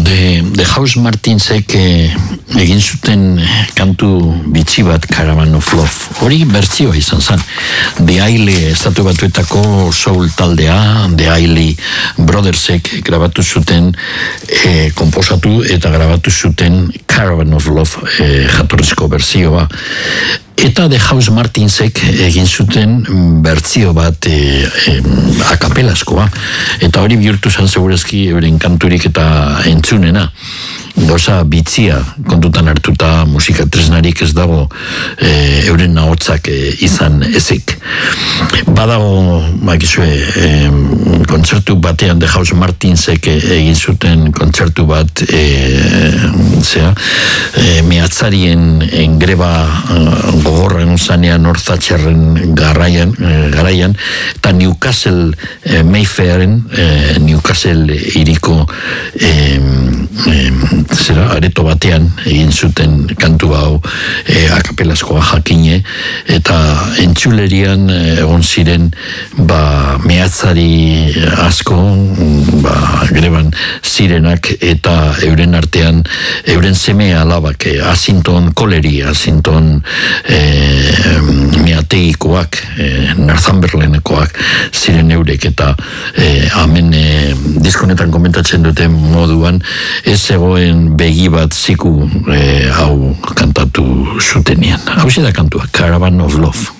The House Martinsek egin zuten kantu bitxi bat, Caravan of Love. Hori bertzioa izan zen. The Ailey estatu batuetako soul taldea, The Ailey Brothersek grabatu zuten, komposatu eta grabatu zuten Caravan of Love jatorrizko bertzioa. Eta The House Martinsek egin zuten bertzio bat akapelaskoa. Eta hori bihurtu zen segurezki euren kanturik eta entzunena. Gauza bitzia kontutan hartuta, musika tresnarik ez dago euren ahotsak izan ezik. Badago, bakizue, kontzertu batean The House Martinsek egin zuten kontzertu bat mehatzarien greba gogorren zanean Thatcherren garaian, eta Newcastle Mayfairen, Newcastle iriko areto batean egin zuten kantu hau akapelaskoa jakine, eta entzulerian egon ziren mehatzari asko greban zirenak, eta euren artean euren seme alabak Asinton Colery, Asinton meategikoak, Northumberlandekoak ziren eurek, eta hemen diskonetan komentatzen duten moduan ez zegoen begi bat ziku hau kantatu zutenean. Hau da kantua, Caravan of Love.